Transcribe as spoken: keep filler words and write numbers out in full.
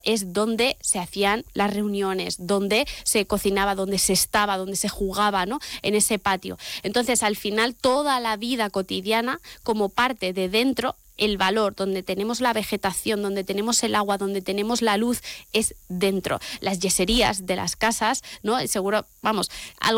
es donde se hacían las reuniones, donde se cocinaba, donde se estaba, donde se jugaba, ¿no? En ese patio. Entonces, al final, toda la vida cotidiana, como parte de dentro, el valor, donde tenemos la vegetación, donde tenemos el agua, donde tenemos la luz, es dentro. Las yeserías de las casas, ¿no? Seguro, vamos, algo